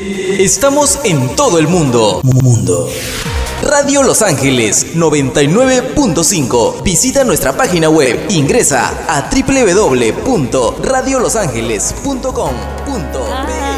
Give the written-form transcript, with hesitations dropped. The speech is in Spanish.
Estamos en todo el mundo. Radio Los Ángeles 99.5. Visita nuestra página web. Ingresa a www.radiolosangeles.com.be.